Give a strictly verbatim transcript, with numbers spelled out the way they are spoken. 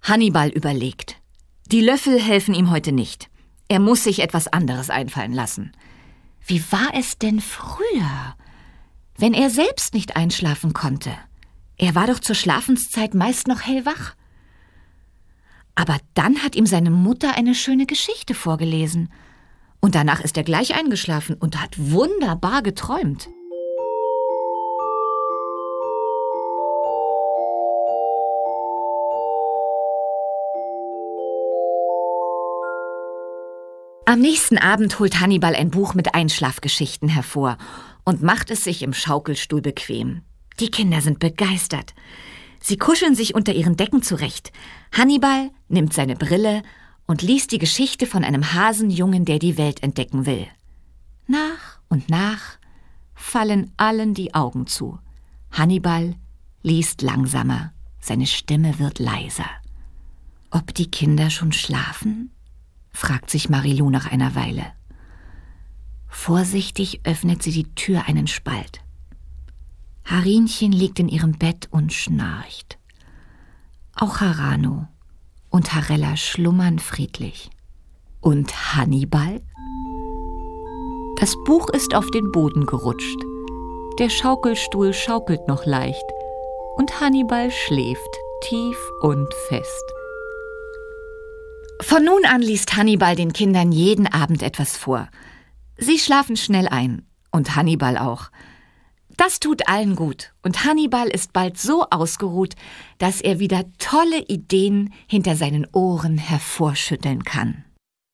Hannibal überlegt. Die Löffel helfen ihm heute nicht. Er muss sich etwas anderes einfallen lassen. Wie war es denn früher, wenn er selbst nicht einschlafen konnte? Er war doch zur Schlafenszeit meist noch hellwach. Aber dann hat ihm seine Mutter eine schöne Geschichte vorgelesen. Und danach ist er gleich eingeschlafen und hat wunderbar geträumt. Am nächsten Abend holt Hannibal ein Buch mit Einschlafgeschichten hervor und macht es sich im Schaukelstuhl bequem. Die Kinder sind begeistert. Sie kuscheln sich unter ihren Decken zurecht. Hannibal nimmt seine Brille und liest die Geschichte von einem Hasenjungen, der die Welt entdecken will. Nach und nach fallen allen die Augen zu. Hannibal liest langsamer. Seine Stimme wird leiser. Ob die Kinder schon schlafen? Fragt sich Marilou nach einer Weile. Vorsichtig öffnet sie die Tür einen Spalt. Harinchen liegt in ihrem Bett und schnarcht. Auch Harano und Harella schlummern friedlich. Und Hannibal? Das Buch ist auf den Boden gerutscht. Der Schaukelstuhl schaukelt noch leicht und Hannibal schläft tief und fest. Von nun an liest Hannibal den Kindern jeden Abend etwas vor. Sie schlafen schnell ein und Hannibal auch. Das tut allen gut und Hannibal ist bald so ausgeruht, dass er wieder tolle Ideen hinter seinen Ohren hervorschütteln kann.